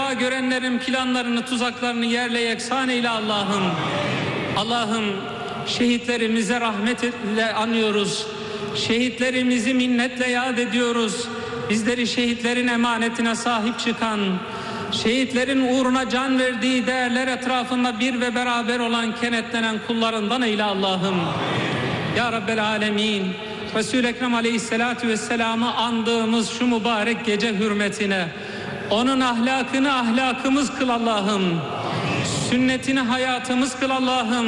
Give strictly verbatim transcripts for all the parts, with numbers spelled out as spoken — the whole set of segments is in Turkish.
rüya görenlerin planlarını, tuzaklarını yerle yeksan eyle Allah'ım. Allah'ım, şehitlerimize rahmetle anıyoruz. Şehitlerimizi minnetle yad ediyoruz. Bizleri şehitlerin emanetine sahip çıkan, şehitlerin uğruna can verdiği değerler etrafında bir ve beraber olan, kenetlenen kullarından eyle Allah'ım. Ya Rabbel Alemin, Resul-i Ekrem Aleyhisselatü Vesselam'ı andığımız şu mübarek gece hürmetine onun ahlakını ahlakımız kıl Allah'ım. Sünnetini hayatımız kıl Allah'ım.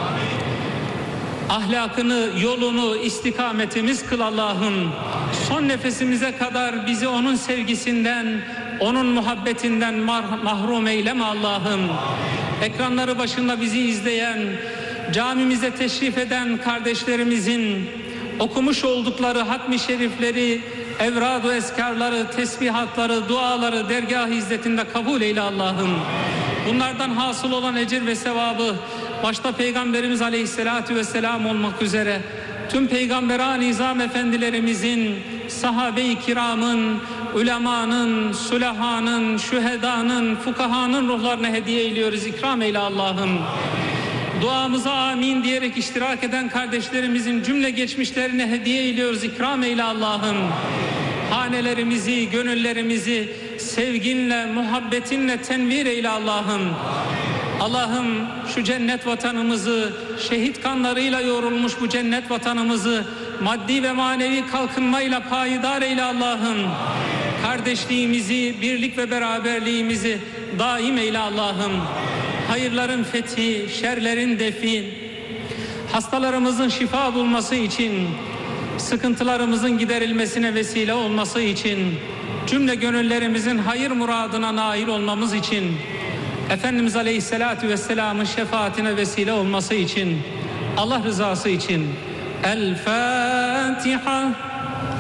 Ahlakını, yolunu, istikametimiz kıl Allah'ım. Son nefesimize kadar bizi onun sevgisinden, onun muhabbetinden mahrum eyleme Allah'ım. Ekranları başında bizi izleyen, camimize teşrif eden kardeşlerimizin okumuş oldukları hatmi şerifleri, evrad-ı eskarları, tesbihatları, duaları dergâh-ı izzetinde kabul eyle Allah'ım. Bunlardan hasıl olan ecir ve sevabı başta Peygamberimiz Aleyhisselatü Vesselam olmak üzere tüm peygamberan nizam efendilerimizin, sahabe-i kiramın, ulemanın, sülahanın, şühedanın, fukahanın ruhlarına hediye ediyoruz. İkram eyle Allah'ım. Duamıza amin diyerek iştirak eden kardeşlerimizin cümle geçmişlerine hediye ediyoruz. İkram eyle Allah'ım. Hanelerimizi, gönüllerimizi sevginle, muhabbetinle tenvir eyle Allah'ım. Allah'ım, şu cennet vatanımızı, şehit kanlarıyla yoğrulmuş bu cennet vatanımızı maddi ve manevi kalkınmayla payidar eyle Allah'ım. Kardeşliğimizi, birlik ve beraberliğimizi daim eyle Allah'ım. Hayırların fethi, şerlerin defi, hastalarımızın şifa bulması için, sıkıntılarımızın giderilmesine vesile olması için, cümle gönüllerimizin hayır muradına nail olmamız için, Efendimiz Aleyhisselatü Vesselam'ın şefaatine vesile olması için, Allah rızası için. El Fatiha.